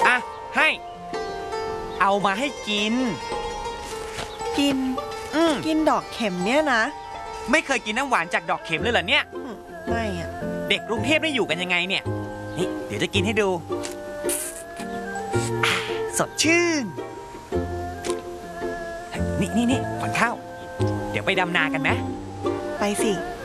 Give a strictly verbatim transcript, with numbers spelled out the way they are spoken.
อ่ะให้เอามาให้กินกินอืมกินดอกเข็มเนี่ยนะไม่เคยกินน้ำหวานจากดอกเข็มเลยเหรอเนี่ยไม่อะเด็กกรุงเทพได้อยู่กันยังไงเนี่ยนี่เดี๋ยวจะกินให้ดูสดชื่นนี่นี่นี่ขวัญข้าวเดี๋ยวไปดำนากันไหมไปสิ